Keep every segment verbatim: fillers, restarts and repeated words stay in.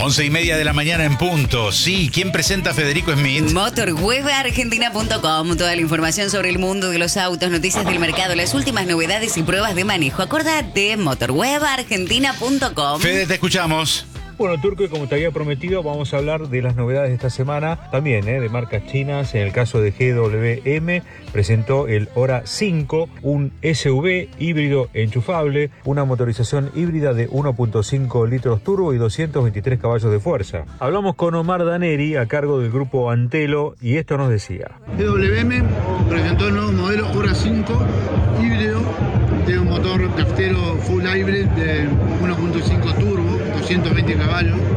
Once y media de la mañana en punto. Sí, ¿quién presenta a Federico Smith? Motorweb Argentina punto com. Toda la información sobre el mundo de los autos, noticias del mercado, las últimas novedades y pruebas de manejo. Acordate, Motorweb Argentina punto com. Fede, te escuchamos. Bueno, Turco, y como te había prometido, vamos a hablar de las novedades de esta semana, también eh, de marcas chinas. En el caso de G W M, presentó el Ora cinco, un S U V híbrido enchufable, una motorización híbrida de uno punto cinco litros turbo y doscientos veintitrés caballos de fuerza. Hablamos con Omar Daneri, a cargo del grupo Antelo, y esto nos decía. G W M presentó el nuevo modelo Ora cinco híbrido, de un motor naftero full hybrid de uno punto cinco turbo, doscientos veinte caballos.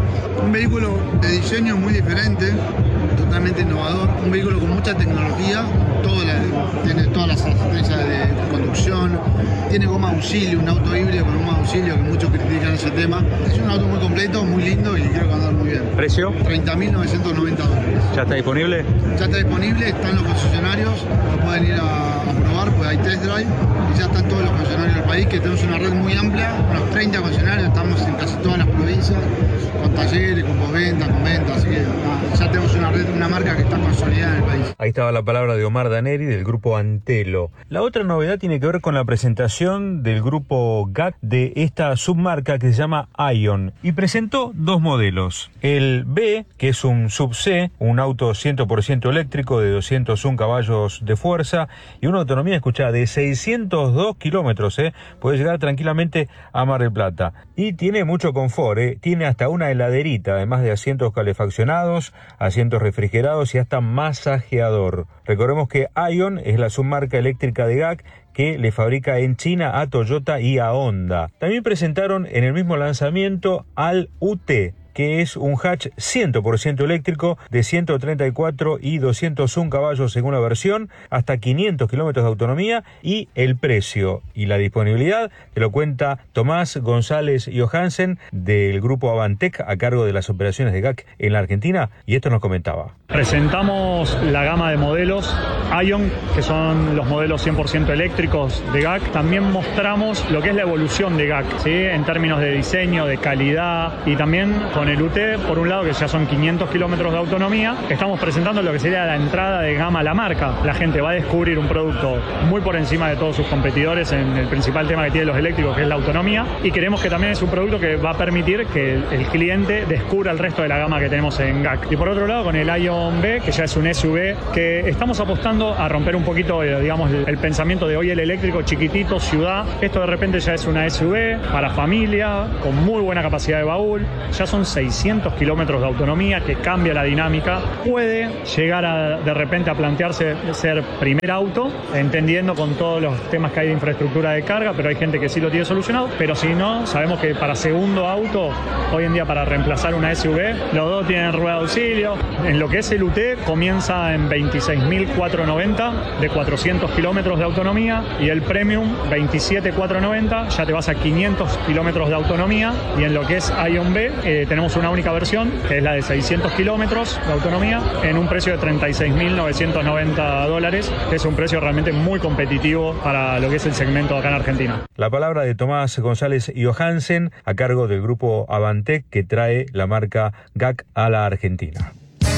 Un vehículo de diseño muy diferente, totalmente innovador, un vehículo con mucha tecnología, toda la, tiene todas las asistencias de conducción, tiene goma auxilio, un auto híbrido con goma auxilio, que muchos critican ese tema. Es un auto muy completo, muy lindo y creo que va a andar muy bien. ¿Precio? treinta mil novecientos noventa dólares. ¿Ya está disponible? Ya está disponible, están los concesionarios, lo pueden ir a, a probar, pues hay test drive y ya están todos los concesionarios del país, que tenemos una red muy amplia, unos treinta concesionarios, estamos en casi todas las provincias, con talleres, con postventa, con ventas, así que ah, ya tenemos una red, una marca que está consolidada en el país. Ahí estaba la palabra de Omar Daneri del grupo Antelo. La otra novedad tiene que ver con la presentación del grupo G A C de esta submarca que se llama Ion, y presentó dos modelos. El B, que es un sub-C, un auto cien por ciento eléctrico de doscientos uno caballos de fuerza y una autonomía, escuchá, de seiscientos dos kilómetros, ¿eh? Puede llegar tranquilamente a Mar del Plata. Y tiene mucho confort, ¿eh? Tiene hasta una heladerita, además de asientos calefaccionados, asientos refrigerados y hasta masajeador. Recordemos que Ion es la submarca eléctrica de G A C que le fabrica en China a Toyota y a Honda. También presentaron en el mismo lanzamiento al U T, que es un hatch cien por ciento eléctrico de ciento treinta y cuatro y doscientos uno caballos según la versión, hasta quinientos kilómetros de autonomía, y el precio y la disponibilidad te lo cuenta Tomás González Johansen del grupo Avantec, a cargo de las operaciones de G A C en la Argentina, y esto nos comentaba. Presentamos la gama de modelos Ion, que son los modelos cien por ciento eléctricos de G A C. También mostramos lo que es la evolución de G A C, ¿sí? En términos de diseño, de calidad, y también con el U T, por un lado, que ya son quinientos kilómetros de autonomía. Estamos presentando lo que sería la entrada de gama a la marca. La gente va a descubrir un producto muy por encima de todos sus competidores en el principal tema que tienen los eléctricos, que es la autonomía, y creemos que también es un producto que va a permitir que el, el cliente descubra el resto de la gama que tenemos en G A C. Y por otro lado, con el Ion B, que ya es un S U V, que estamos apostando a romper un poquito, digamos, el, el pensamiento de hoy el eléctrico chiquitito, ciudad. Esto de repente ya es una S U V para familia, con muy buena capacidad de baúl. Ya son seiscientos kilómetros de autonomía, que cambia la dinámica. Puede llegar a, de repente a plantearse ser primer auto, entendiendo con todos los temas que hay de infraestructura de carga, pero hay gente que sí lo tiene solucionado. Pero si no, sabemos que para segundo auto, hoy en día para reemplazar una S U V, los dos tienen rueda de auxilio. En lo que es el U T, comienza en veintiséis mil cuatrocientos noventa de cuatrocientos kilómetros de autonomía, y el Premium veintisiete mil cuatrocientos noventa, ya te vas a quinientos kilómetros de autonomía. Y en lo que es Ion B, eh, tenemos una única versión, que es la de seiscientos kilómetros de autonomía, en un precio de treinta y seis mil novecientos noventa dólares, que es un precio realmente muy competitivo para lo que es el segmento acá en Argentina. La palabra de Tomás González Johansen, a cargo del grupo Avantec, que trae la marca G A C a la Argentina.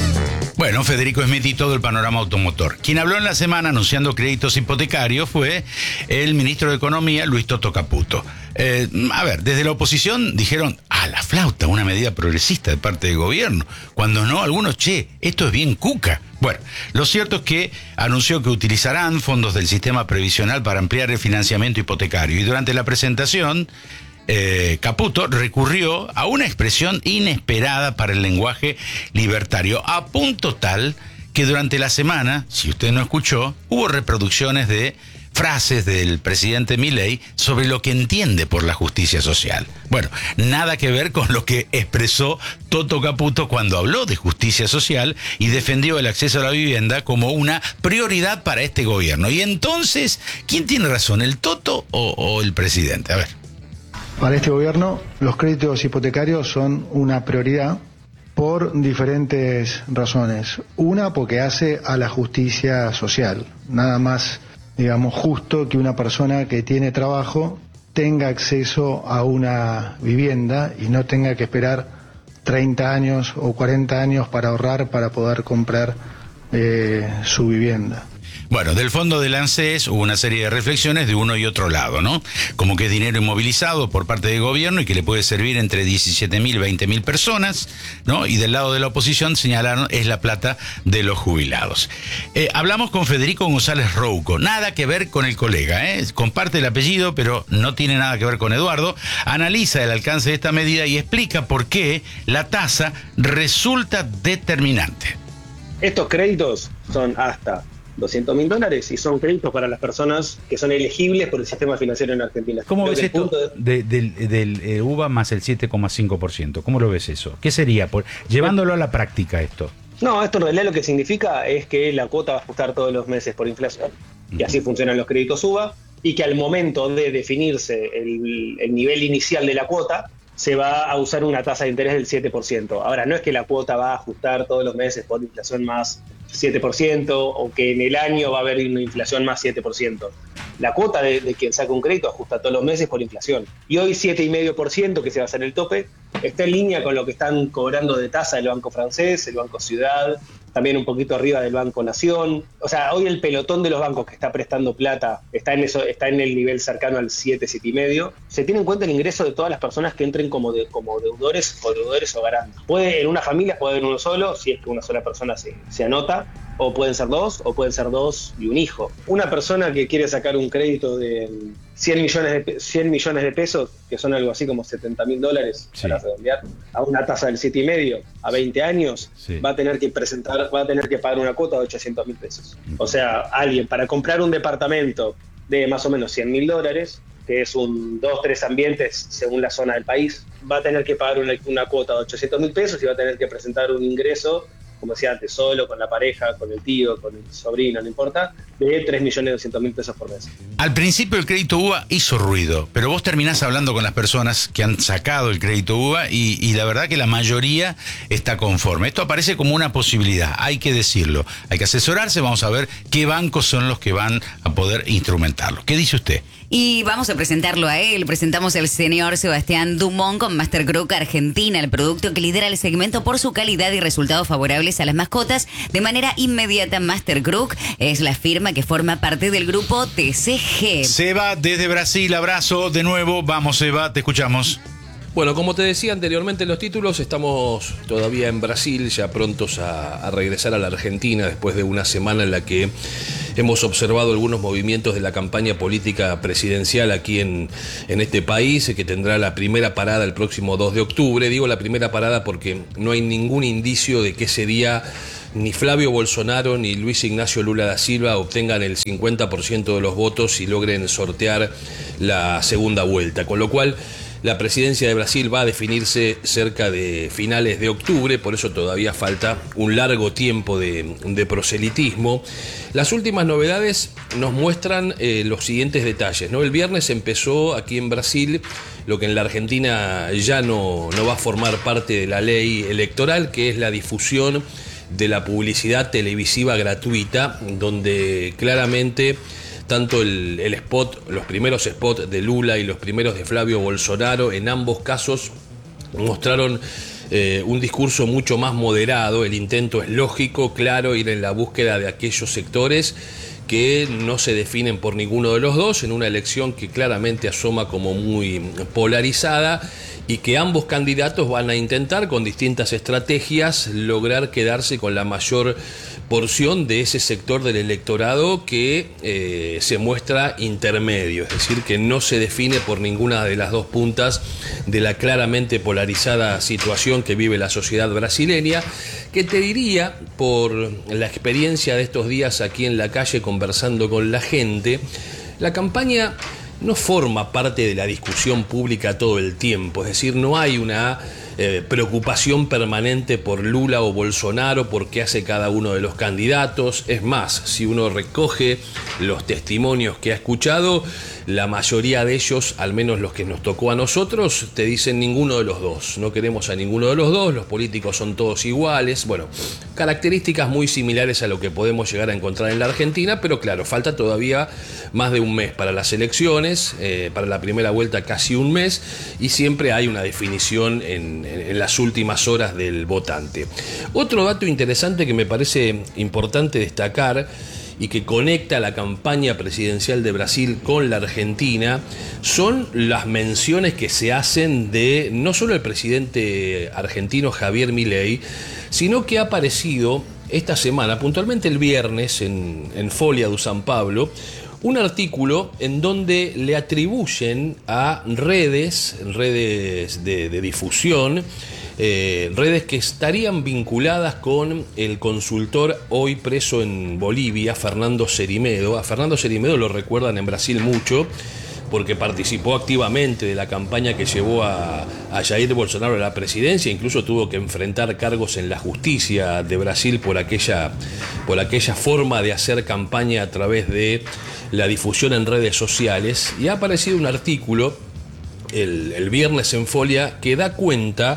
Bueno, Federico Smith y todo el panorama automotor. Quien habló en la semana anunciando créditos hipotecarios fue el ministro de Economía, Luis Toto Caputo. Eh, a ver, desde la oposición dijeron, ah, la flauta, una medida progresista de parte del gobierno. Cuando no, algunos, che, esto es bien cuca. Bueno, lo cierto es que anunció que utilizarán fondos del sistema previsional para ampliar el financiamiento hipotecario. Y durante la presentación, Eh, Caputo recurrió a una expresión inesperada para el lenguaje libertario, a punto tal que durante la semana, si usted no escuchó, hubo reproducciones de frases del presidente Milei sobre lo que entiende por la justicia social. Bueno, nada que ver con lo que expresó Toto Caputo cuando habló de justicia social y defendió el acceso a la vivienda como una prioridad para este gobierno. Y entonces, ¿quién tiene razón, el Toto o, o el presidente? A ver. Para este gobierno, los créditos hipotecarios son una prioridad por diferentes razones. Una, porque hace a la justicia social. Nada más, digamos, justo que una persona que tiene trabajo tenga acceso a una vivienda y no tenga que esperar treinta años o cuarenta años para ahorrar para poder comprar eh, su vivienda. Bueno, del fondo del ANSES hubo una serie de reflexiones de uno y otro lado, ¿no? Como que es dinero inmovilizado por parte del gobierno y que le puede servir entre diecisiete mil y veinte mil personas, ¿no? Y del lado de la oposición señalaron es la plata de los jubilados. Eh, hablamos con Federico González Rouco, nada que ver con el colega, ¿eh? Comparte el apellido, pero no tiene nada que ver con Eduardo. Analiza el alcance de esta medida y explica por qué la tasa resulta determinante. Estos créditos son hasta doscientos mil dólares y son créditos para las personas que son elegibles por el sistema financiero en Argentina. ¿Cómo Creo ves esto de, de, del, del eh, U V A más el siete coma cinco por ciento? ¿Cómo lo ves eso? ¿Qué sería? Por, llevándolo a la práctica esto. No, esto en realidad lo que significa es que la cuota va a ajustar todos los meses por inflación. Y así funcionan los créditos U V A, y que al momento de definirse el, el nivel inicial de la cuota, se va a usar una tasa de interés del siete por ciento. Ahora, no es que la cuota va a ajustar todos los meses por inflación más siete por ciento o que en el año va a haber una inflación más siete por ciento. La cuota de, de quien saca un crédito ajusta todos los meses por inflación. Y hoy siete coma cinco por ciento, que se va a hacer el tope, está en línea con lo que están cobrando de tasa el Banco Francés, el Banco Ciudad, también un poquito arriba del Banco Nación. O sea, hoy el pelotón de los bancos que está prestando plata está en eso, está en el nivel cercano al siete, siete y medio. Se tiene en cuenta el ingreso de todas las personas que entren como, de, como deudores o deudores o garantes. Puede, en una familia puede haber uno solo, si es que una sola persona se, se anota, o pueden ser dos, o pueden ser dos y un hijo. Una persona que quiere sacar un crédito de cien millones de, cien millones de pesos, que son algo así como setenta mil dólares, sí, para redondear, a una tasa del siete y medio, a veinte años, sí, va a tener que presentar, va a tener que pagar una cuota de ochocientos mil pesos. O sea, alguien para comprar un departamento de más o menos cien mil dólares, que es un dos, tres ambientes según la zona del país, va a tener que pagar una, una cuota de ochocientos mil pesos y va a tener que presentar un ingreso, como decía antes, solo, con la pareja, con el tío, con el sobrino, no importa, de tres millones doscientos mil pesos por mes. Al principio el crédito U V A hizo ruido, pero vos terminás hablando con las personas que han sacado el crédito U V A y, y la verdad que la mayoría está conforme. Esto aparece como una posibilidad, hay que decirlo, hay que asesorarse, vamos a ver qué bancos son los que van a poder instrumentarlo. ¿Qué dice usted? Y vamos a presentarlo a él. Presentamos al señor Sebastián Dumont con Master Crook Argentina, el producto que lidera el segmento por su calidad y resultados favorables a las mascotas. De manera inmediata, Master Crook es la firma que forma parte del grupo T C G. Seba, desde Brasil, abrazo de nuevo. Vamos, Seba, te escuchamos. Bueno, como te decía anteriormente en los títulos, estamos todavía en Brasil, ya prontos a, a regresar a la Argentina después de una semana en la que hemos observado algunos movimientos de la campaña política presidencial aquí en, en este país, que tendrá la primera parada el próximo dos de octubre. Digo la primera parada porque no hay ningún indicio de que ese día ni Flavio Bolsonaro ni Luis Ignacio Lula da Silva obtengan el cincuenta por ciento de los votos y logren sortear la segunda vuelta, con lo cual la presidencia de Brasil va a definirse cerca de finales de octubre, por eso todavía falta un largo tiempo de, de proselitismo. Las últimas novedades nos muestran eh, los siguientes detalles, ¿no? El viernes empezó aquí en Brasil lo que en la Argentina ya no, no va a formar parte de la ley electoral, que es la difusión de la publicidad televisiva gratuita, donde claramente tanto el, el spot, los primeros spots de Lula y los primeros de Flavio Bolsonaro, en ambos casos mostraron eh, un discurso mucho más moderado. El intento es lógico, claro, ir en la búsqueda de aquellos sectores que no se definen por ninguno de los dos, en una elección que claramente asoma como muy polarizada, y que ambos candidatos van a intentar con distintas estrategias lograr quedarse con la mayor porción de ese sector del electorado que eh, se muestra intermedio, es decir, que no se define por ninguna de las dos puntas de la claramente polarizada situación que vive la sociedad brasileña, que te diría, por la experiencia de estos días aquí en la calle conversando con la gente, la campaña no forma parte de la discusión pública todo el tiempo, es decir, no hay una eh, preocupación permanente por Lula o Bolsonaro, por qué hace cada uno de los candidatos. Es más, si uno recoge los testimonios que ha escuchado, la mayoría de ellos, al menos los que nos tocó a nosotros, te dicen ninguno de los dos, no queremos a ninguno de los dos, los políticos son todos iguales. Bueno, características muy similares a lo que podemos llegar a encontrar en la Argentina, pero claro, falta todavía más de un mes para las elecciones, eh, para la primera vuelta casi un mes, y siempre hay una definición en en, en las últimas horas del votante. Otro dato interesante que me parece importante destacar y que conecta la campaña presidencial de Brasil con la Argentina son las menciones que se hacen de no solo el presidente argentino Javier Milei, sino que ha aparecido esta semana, puntualmente el viernes, en, en Folha de São Paulo, un artículo en donde le atribuyen a redes, redes de, de difusión, Eh, redes que estarían vinculadas con el consultor hoy preso en Bolivia, Fernando Cerimedo. A Fernando Cerimedo lo recuerdan en Brasil mucho porque participó activamente de la campaña que llevó a, a Jair Bolsonaro a la presidencia, incluso tuvo que enfrentar cargos en la justicia de Brasil por aquella, por aquella forma de hacer campaña a través de la difusión en redes sociales. Y ha aparecido un artículo el, el viernes en Folha que da cuenta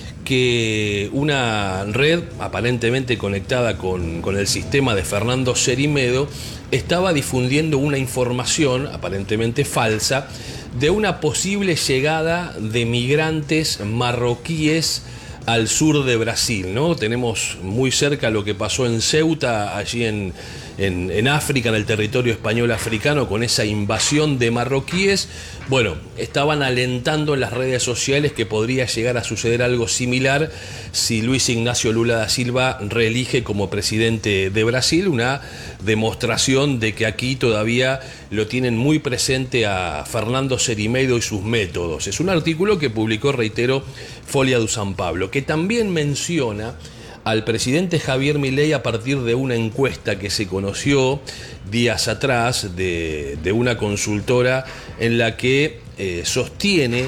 que una red aparentemente conectada con, con el sistema de Fernando Cerimedo estaba difundiendo una información aparentemente falsa de una posible llegada de migrantes marroquíes al sur de Brasil, ¿no? Tenemos muy cerca lo que pasó en Ceuta, allí en, en, en África, en el territorio español africano, con esa invasión de marroquíes. Bueno, estaban alentando en las redes sociales que podría llegar a suceder algo similar si Luis Ignacio Lula da Silva reelige como presidente de Brasil, una demostración de que aquí todavía lo tienen muy presente a Fernando Cerimedo y sus métodos. Es un artículo que publicó, reitero, Folha de São Paulo, que también menciona al presidente Javier Milei a partir de una encuesta que se conoció días atrás de, de una consultora en la que eh, sostiene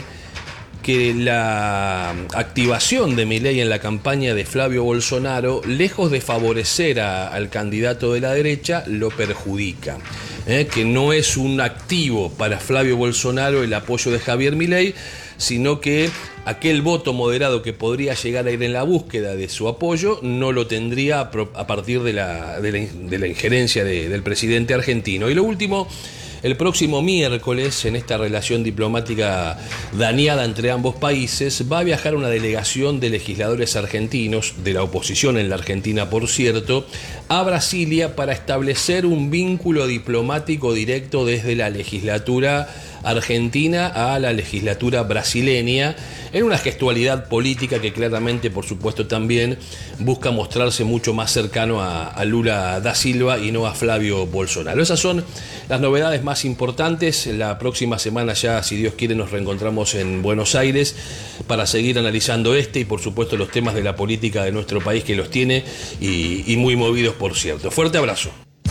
que la activación de Milei en la campaña de Flavio Bolsonaro, lejos de favorecer a, al candidato de la derecha, lo perjudica. Eh, que no es un activo para Flavio Bolsonaro el apoyo de Javier Milei, sino que aquel voto moderado que podría llegar a ir en la búsqueda de su apoyo no lo tendría a partir de la, de la, de la injerencia de, del presidente argentino. Y lo último, el próximo miércoles, en esta relación diplomática dañada entre ambos países, va a viajar una delegación de legisladores argentinos, de la oposición en la Argentina por cierto, a Brasilia para establecer un vínculo diplomático directo desde la legislatura argentina a la legislatura brasileña, en una gestualidad política que claramente, por supuesto, también busca mostrarse mucho más cercano a, a Lula da Silva y no a Flavio Bolsonaro. Esas son las novedades más importantes. La próxima semana ya, si Dios quiere, nos reencontramos en Buenos Aires para seguir analizando este y, por supuesto, los temas de la política de nuestro país, que los tiene y, y muy movidos, por cierto. Fuerte abrazo.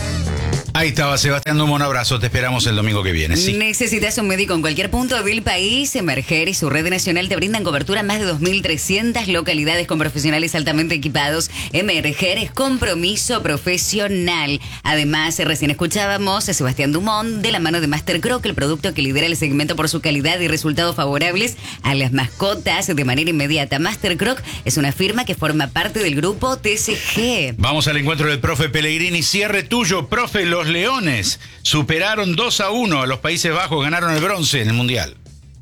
Ahí estaba Sebastián Dumont, un abrazo, te esperamos el domingo que viene. Sí. ¿Necesitas un médico en cualquier punto del país? Emerger y su red nacional te brindan cobertura en más de dos mil trescientas localidades con profesionales altamente equipados. Emerger es compromiso profesional. Además, recién escuchábamos a Sebastián Dumont de la mano de Master Croc, el producto que lidera el segmento por su calidad y resultados favorables a las mascotas de manera inmediata. Master Croc es una firma que forma parte del grupo T C G. Vamos al encuentro del profe Pellegrini. Cierre tuyo, profe. Los Leones superaron dos a uno a los Países Bajos, ganaron el bronce en el Mundial.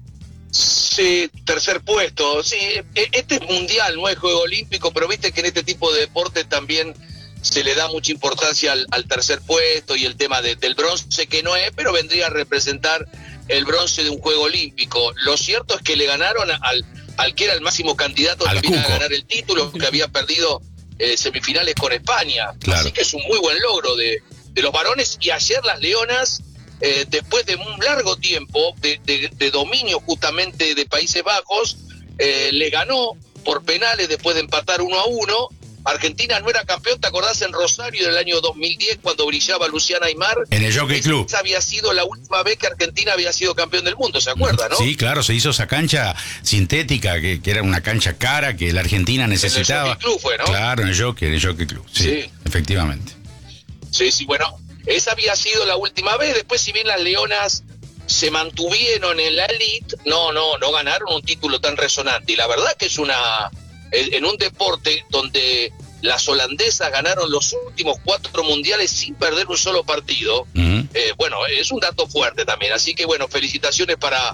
Sí, tercer puesto. Sí, este es Mundial, no es Juego Olímpico, pero viste que en este tipo de deporte también se le da mucha importancia al, al tercer puesto y el tema de, del bronce, que no es, pero vendría a representar el bronce de un Juego Olímpico. Lo cierto es que le ganaron al, al que era el máximo candidato también a ganar el título, que había perdido eh, semifinales con España. Claro. Así que es un muy buen logro de... de los varones. Y ayer las Leonas, eh, después de un largo tiempo de, de, de dominio justamente de Países Bajos, eh, le ganó por penales después de empatar uno a uno. Argentina no era campeón, ¿te acordás? En Rosario del año dos mil diez, cuando brillaba Luciana Aymar. En el Jockey Club. Esa había sido la última vez que Argentina había sido campeón del mundo, ¿se acuerda, no? Sí, claro, se hizo esa cancha sintética, que, que era una cancha cara, que la Argentina necesitaba. En el Jockey Club fue, ¿no? Claro, en el Jockey, en el Jockey Club, sí, sí, efectivamente. Sí, sí, bueno, esa había sido la última vez. Después, si bien las Leonas se mantuvieron en la elite, no, no, no ganaron un título tan resonante. Y la verdad que es una, en un deporte donde las holandesas ganaron los últimos cuatro mundiales sin perder un solo partido, uh-huh. eh, bueno, es un dato fuerte también. Así que bueno, felicitaciones para,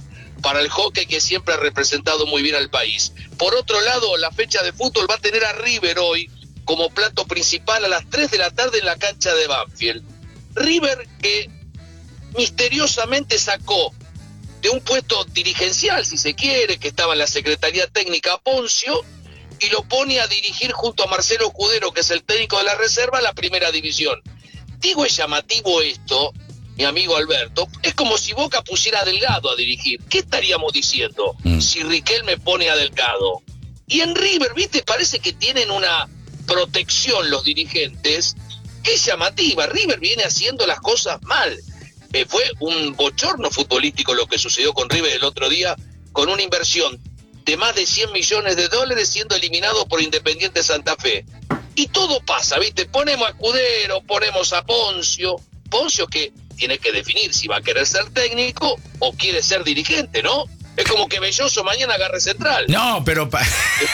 para el hockey, que siempre ha representado muy bien al país. Por otro lado, la fecha de fútbol va a tener a River hoy como plato principal a las tres de la tarde en la cancha de Banfield. River, que misteriosamente sacó de un puesto dirigencial, si se quiere, que estaba en la Secretaría Técnica, a Poncio, y lo pone a dirigir junto a Marcelo Escudero, que es el técnico de la reserva, la primera división. Digo, es llamativo esto, mi amigo Alberto, es como si Boca pusiera a Delgado a dirigir. ¿Qué estaríamos diciendo mm. si Riquelme pone a Delgado? Y en River, viste, parece que tienen una protección los dirigentes, que es llamativa. River viene haciendo las cosas mal. Eh, fue un bochorno futbolístico lo que sucedió con River el otro día, con una inversión de más de cien millones de dólares siendo eliminado por Independiente Santa Fe. Y todo pasa, ¿viste? Ponemos a Escudero, ponemos a Poncio. Poncio que tiene que definir si va a querer ser técnico o quiere ser dirigente, ¿no? Es como que Belloso mañana agarre Central. No, pero pa-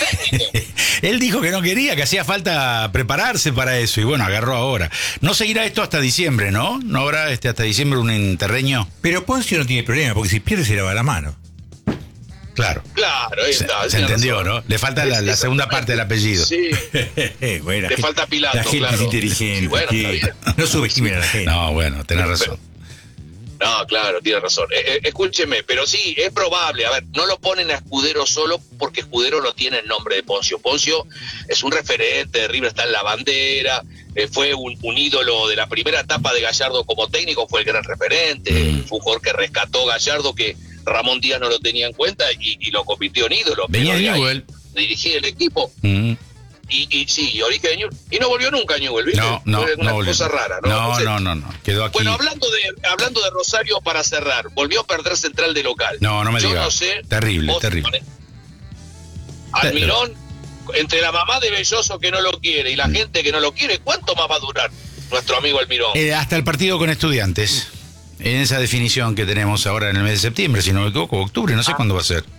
él dijo que no quería, que hacía falta prepararse para eso, y bueno, agarró ahora. No seguirá esto hasta diciembre, ¿no? ¿No habrá este hasta diciembre un interreño? Pero Poncio no tiene problema, porque si pierde se lava la mano. Claro. Claro, ahí se, está. Se entendió, razón. ¿No? Le falta la, la segunda parte del apellido. Sí. Bueno, le falta Pilato, la gente claro. es inteligente. Sí, bueno, que no subestimen a la gente. No, bueno, tenés razón. No, claro, tiene razón. Eh, eh, escúcheme, pero sí, es probable. A ver, no lo ponen a Escudero solo porque Escudero no tiene el nombre de Poncio. Poncio es un referente, River está en la bandera, eh, fue un, un ídolo de la primera etapa de Gallardo como técnico, fue el gran referente, mm. fue un jugador que rescató Gallardo, que Ramón Díaz no lo tenía en cuenta y, y lo convirtió en ídolo. Venía Newell. Dirigía el equipo. Mm. Y, y sí, origen de Newell. Y no volvió nunca Newell, ¿viste? No, no, Fue una no cosa volvió. rara, ¿no? No, Entonces, no, no, no. Quedó aquí. Bueno, hablando de hablando de Rosario, para cerrar, volvió a perder Central de local. No, no me Yo digas. no sé. Terrible, terrible. Almirón, entre la mamá de Belloso que no lo quiere y la mm. gente que no lo quiere, ¿cuánto más va a durar nuestro amigo Almirón? Eh, hasta el partido con Estudiantes. En esa definición que tenemos ahora en el mes de septiembre, si no me equivoco, octubre, no sé ah. cuándo va a ser.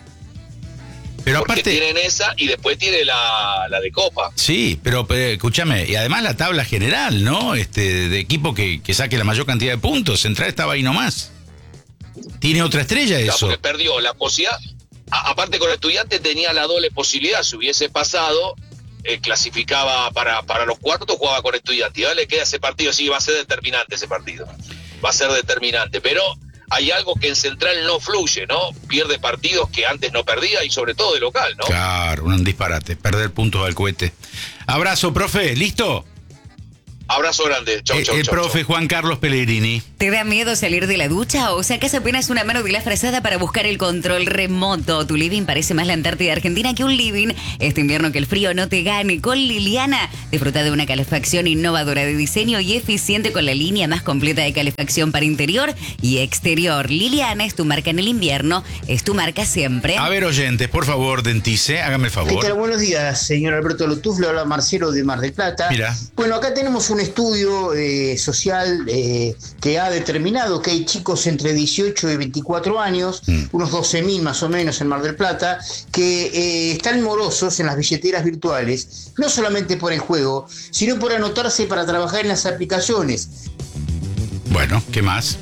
Pero Porque aparte tienen esa y después tiene la, la de Copa. Sí, pero, pero escúchame, y además la tabla general, ¿no? Este, de equipo que, que saque la mayor cantidad de puntos. Central estaba ahí nomás. Tiene otra estrella claro, eso. Porque perdió la posibilidad. A, aparte con Estudiantes tenía la doble posibilidad. Si hubiese pasado, eh, clasificaba para, para los cuartos, jugaba con Estudiantes. Y ahora le queda ese partido, sí, va a ser determinante ese partido. Va a ser determinante, pero hay algo que en Central no fluye, ¿no? Pierde partidos que antes no perdía y sobre todo de local, ¿no? Claro, un disparate, perder puntos al cohete. Abrazo, profe, ¿listo? Abrazo grande, chau, chau, El, el chau, profe chau. Juan Carlos Pellegrini. ¿Te da miedo salir de la ducha o sacas apenas una mano de la frazada para buscar el control remoto? Tu living parece más la Antártida Argentina que un living. Este invierno que el frío no te gane. Con Liliana, disfruta de una calefacción innovadora de diseño y eficiente con la línea más completa de calefacción para interior y exterior. Liliana es tu marca en el invierno, es tu marca siempre. A ver, oyentes, por favor, Dentice, hágame el favor. ¿Qué tal? Buenos días, señor Alberto Lutuf, le habla Marcelo de Mar del Plata. Mira. Bueno, acá tenemos un estudio eh, social eh, que ha determinado que hay chicos entre dieciocho y veinticuatro años, mm. unos doce mil más o menos en Mar del Plata, que eh, están morosos en las billeteras virtuales, no solamente por el juego, sino por anotarse para trabajar en las aplicaciones. Bueno, ¿qué más?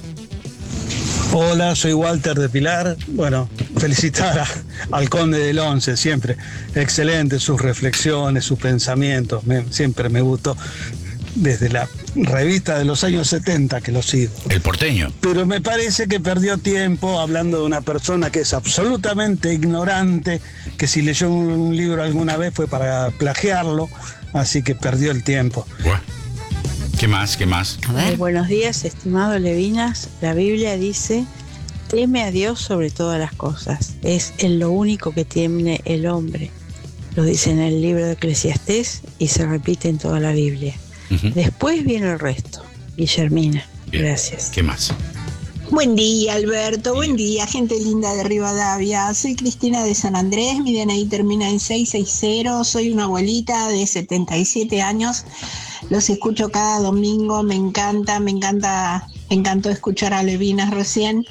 Hola, soy Walter de Pilar. Bueno, felicitar a, al Conde del Once, siempre excelente sus reflexiones, sus pensamientos, me, siempre me gustó. Desde la revista de los años setenta que lo sigo. El Porteño. Pero me parece que perdió tiempo hablando de una persona que es absolutamente ignorante, que si leyó un libro alguna vez fue para plagiarlo, así que perdió el tiempo. Bueno. ¿Qué más? ¿Qué más? A ver. Buenos días, estimado Levinas. La Biblia dice: teme a Dios sobre todas las cosas. Es en lo único que teme el hombre. Lo dice en el libro de Eclesiastés y se repite en toda la Biblia. Uh-huh. Después viene el resto. Guillermina, bien. Gracias. ¿Qué más? Buen día, Alberto. Buen día, gente linda de Rivadavia. Soy Cristina de San Andrés. Mi D N I termina en seis seis cero. Soy una abuelita de setenta y siete años. Los escucho cada domingo. Me encanta, me encanta, me encantó escuchar a Levinas recién.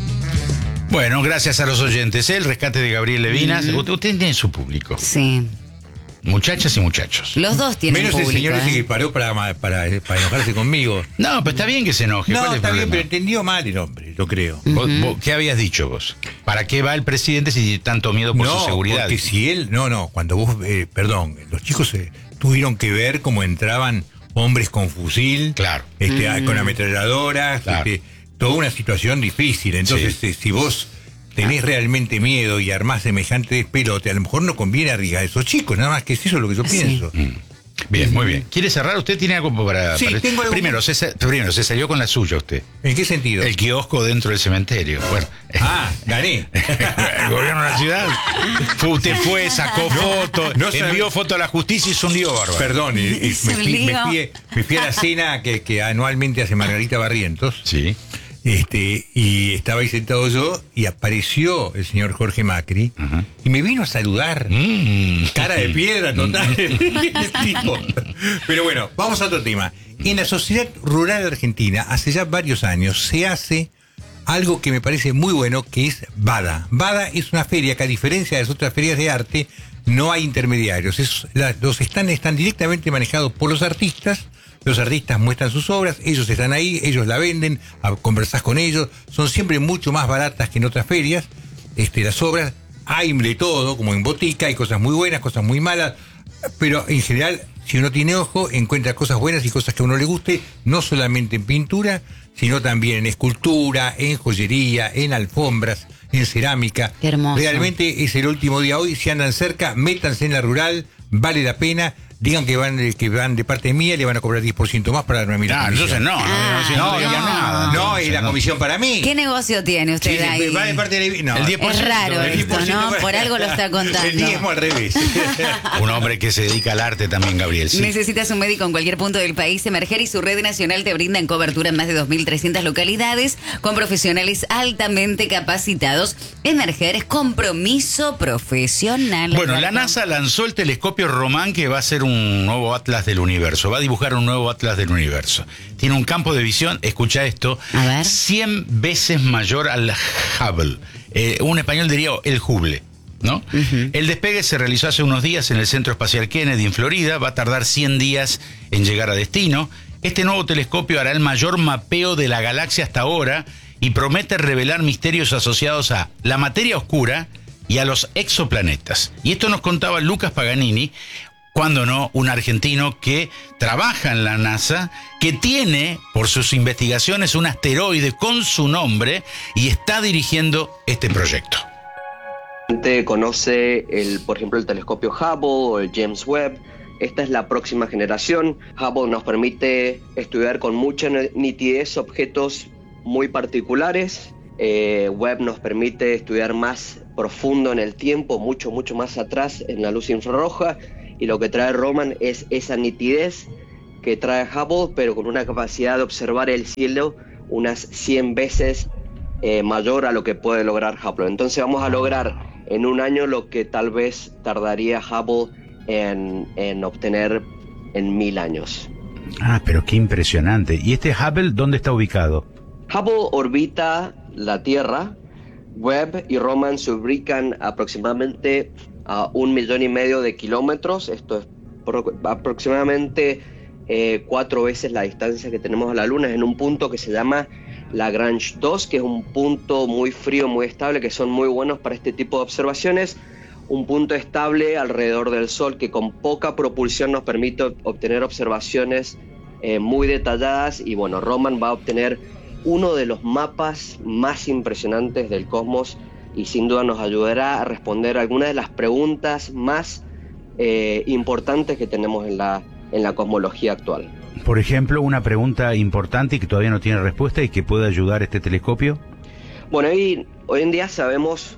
Bueno, gracias a los oyentes. El rescate de Gabriel Levinas. Mm. Usted tiene su público. Sí. Muchachas y muchachos. Los dos tienen Menos público, el señor ese ¿eh? que paró para, para, para enojarse conmigo. No, pero está bien que se enoje. No, ¿Cuál es el está bien, problema? pero entendió mal el hombre, yo creo. ¿Vos, vos, ¿Qué habías dicho vos? ¿Para qué va el presidente si tiene tanto miedo por no, su seguridad? Porque si él, no, no, cuando vos, eh, perdón, los chicos eh, tuvieron que ver cómo entraban hombres con fusil, claro, este, mm. con ametralladoras, claro. este, toda una situación difícil. Entonces, sí. eh, si vos tenés realmente miedo y armás semejante despelote, a lo mejor no conviene arriesgar a esos chicos, nada más que eso es lo que yo pienso. Sí. Mm. Bien, muy bien. ¿Quiere cerrar? ¿Usted tiene algo para...? Sí, para... tengo algo. Primero se, primero, se salió con la suya usted. ¿En qué sentido? El kiosco dentro del cementerio. Bueno. Ah, gané. El gobierno de la ciudad. Fue, usted fue, sacó no, fotos, no envió fotos a la justicia y hizo un lío bárbaro. Perdón, y, y me, fui, me, fui, me fui a la cena que, que anualmente hace Margarita Barrientos. Sí. Este, y estaba ahí sentado yo y apareció el señor Jorge Macri uh-huh. y me vino a saludar. Mm. Cara de piedra total. Tipo. Pero bueno, vamos a otro tema. En la sociedad rural argentina, hace ya varios años, se hace algo que me parece muy bueno, que es Bada. Bada es una feria que, a diferencia de las otras ferias de arte, no hay intermediarios. Es, la, los stands están directamente manejados por los artistas. Los artistas muestran sus obras, ellos están ahí, ellos la venden, conversás con ellos, son siempre mucho más baratas que en otras ferias. Este, las obras, hay de todo, como en botica, hay cosas muy buenas, cosas muy malas, pero en general, si uno tiene ojo, encuentra cosas buenas y cosas que a uno le guste, no solamente en pintura, sino también en escultura, en joyería, en alfombras, en cerámica. Qué hermoso. Realmente es el último día hoy, si andan cerca, métanse en la rural, vale la pena. Digan que van que van de parte mía, le van a cobrar diez por ciento más para darme a mí la comisión. Entonces no, no, ah, no, no, no, no, no, nada. No, es la comisión para mí. ¿Qué negocio tiene usted sí, ahí? Va de parte de no, el diez por ciento. Es raro el esto, ¿no? Para... Por algo lo está contando. El diezmo al revés. Un hombre que se dedica al arte también, Gabriel. Sí. Necesitas un médico en cualquier punto del país. Emerger y su red nacional te brindan cobertura en más de dos mil trescientas localidades con profesionales altamente capacitados. Emerger es compromiso profesional. Bueno, la NASA lanzó el telescopio Román, que va a ser un nuevo atlas del universo. Va a dibujar un nuevo atlas del universo. Tiene un campo de visión, escucha esto, cien veces mayor al Hubble. Eh, un español diría el Hubble, ¿no? Uh-huh. El despegue se realizó hace unos días en el Centro Espacial Kennedy, en Florida. Va a tardar cien días en llegar a destino. Este nuevo telescopio hará el mayor mapeo de la galaxia hasta ahora y promete revelar misterios asociados a la materia oscura y a los exoplanetas. Y esto nos contaba Lucas Paganini, cuando no, un argentino que trabaja en la NASA, que tiene, por sus investigaciones, un asteroide con su nombre y está dirigiendo este proyecto. La gente conoce, el, por ejemplo, el telescopio Hubble o el James Webb. Esta es la próxima generación. Hubble nos permite estudiar con mucha nitidez objetos muy particulares. Eh, Webb nos permite estudiar más profundo en el tiempo, mucho, mucho más atrás en la luz infrarroja. Y lo que trae Roman es esa nitidez que trae Hubble, pero con una capacidad de observar el cielo unas cien veces eh, mayor a lo que puede lograr Hubble. Entonces vamos a lograr en un año lo que tal vez tardaría Hubble en, en obtener en mil años. Ah, pero qué impresionante. ¿Y este Hubble dónde está ubicado? Hubble orbita la Tierra. Webb y Roman se ubican aproximadamente a un millón y medio de kilómetros. Esto es pro, aproximadamente eh, cuatro veces la distancia que tenemos a la Luna. Es en un punto que se llama Lagrange dos, que es un punto muy frío, muy estable, que son muy buenos para este tipo de observaciones. Un punto estable alrededor del Sol que con poca propulsión nos permite obtener observaciones eh, muy detalladas. Y bueno, Roman va a obtener uno de los mapas más impresionantes del cosmos y sin duda nos ayudará a responder algunas de las preguntas más eh, importantes que tenemos en la, en la cosmología actual. Por ejemplo, una pregunta importante y que todavía no tiene respuesta y que puede ayudar este telescopio. Bueno, hoy, hoy en día sabemos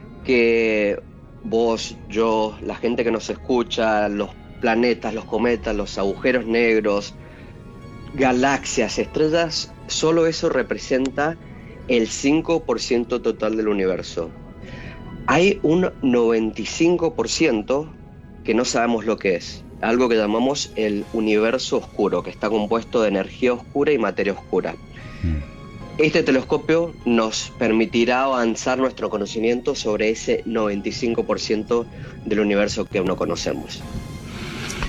que vos, yo, la gente que nos escucha, los planetas, los cometas, los agujeros negros, galaxias, estrellas, solo eso representa el cinco por ciento total del universo. Hay un noventa y cinco por ciento que no sabemos lo que es, algo que llamamos el universo oscuro, que está compuesto de energía oscura y materia oscura. Mm. Este telescopio nos permitirá avanzar nuestro conocimiento sobre ese noventa y cinco por ciento del universo que aún no conocemos.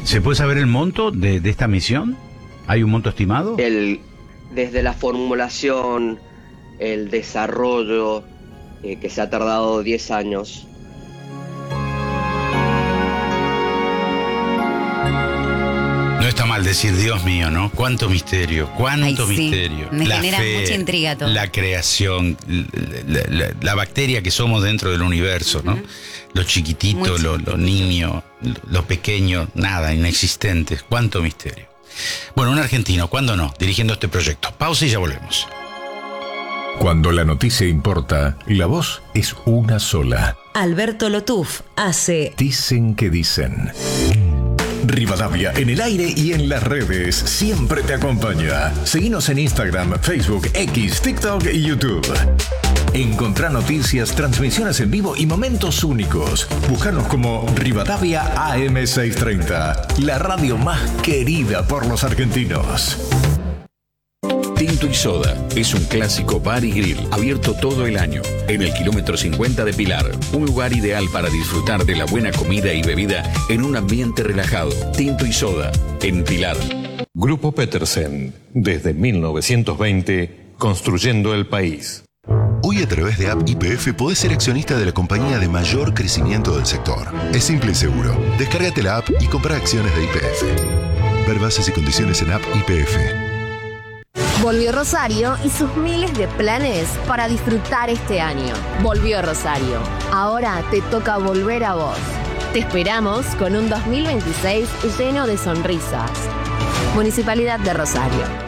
¿Se puede saber el monto de, de esta misión? ¿Hay un monto estimado? El, desde la formulación, el desarrollo, eh, que se ha tardado diez años. No está mal decir, Dios mío, ¿no? Cuánto misterio, cuánto Ay, sí. misterio. Me la genera fe, mucha intriga todo. La creación, la, la- la bacteria que somos dentro del universo, ¿no? Los chiquititos, los, los niños, los pequeños, nada, inexistentes. Cuánto misterio. Bueno, un argentino, ¿cuándo no? Dirigiendo este proyecto. Pausa y ya volvemos. Cuando la noticia importa, la voz es una sola. Alberto Lotuf hace Dicen que dicen. Rivadavia en el aire y en las redes siempre te acompaña. Seguinos en Instagram, Facebook, X, TikTok y YouTube. Encontrá noticias, transmisiones en vivo y momentos únicos. Búscanos como Rivadavia A M seiscientos treinta, la radio más querida por los argentinos. Tinto y Soda es un clásico bar y grill abierto todo el año en el kilómetro cincuenta de Pilar. Un lugar ideal para disfrutar de la buena comida y bebida en un ambiente relajado. Tinto y Soda en Pilar. Grupo Petersen, desde mil novecientos veinte, construyendo el país. Hoy a través de App Y P F podés ser accionista de la compañía de mayor crecimiento del sector. Es simple y seguro. Descárgate la app y compra acciones de Y P F. Ver bases y condiciones en App Y P F. Volvió Rosario y sus miles de planes para disfrutar este año. Volvió Rosario. Ahora te toca volver a vos. Te esperamos con un dos mil veintiséis lleno de sonrisas. Municipalidad de Rosario.